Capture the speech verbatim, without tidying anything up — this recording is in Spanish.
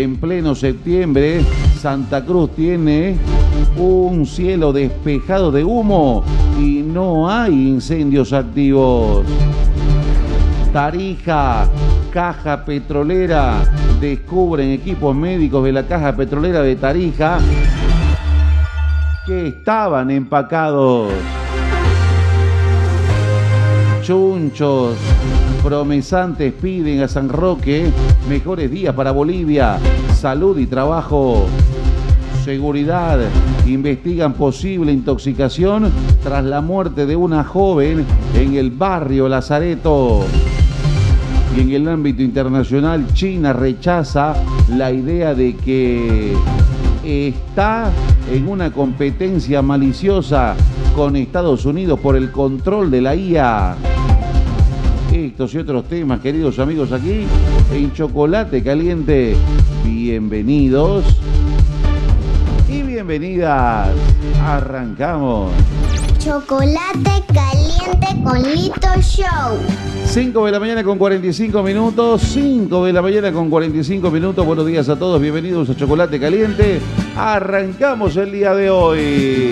En pleno septiembre, Santa Cruz tiene un cielo despejado de humo y no hay incendios activos. Tarija, Caja Petrolera, descubren equipos médicos de la Caja Petrolera de Tarija que estaban empacados. Chunchos promesantes piden a San Roque mejores días para Bolivia, salud y trabajo. Seguridad, investigan posible intoxicación tras la muerte de una joven en el barrio Lazareto. Y en el ámbito internacional, China rechaza la idea de que está en una competencia maliciosa con Estados Unidos por el control de la I A. Estos y otros temas, queridos amigos, aquí en Chocolate Caliente. Bienvenidos y bienvenidas. Arrancamos. Chocolate Caliente con Lito Show. cinco de la mañana con cuarenta y cinco minutos. cinco de la mañana con cuarenta y cinco minutos. Buenos días a todos. Bienvenidos a Chocolate Caliente. Arrancamos el día de hoy.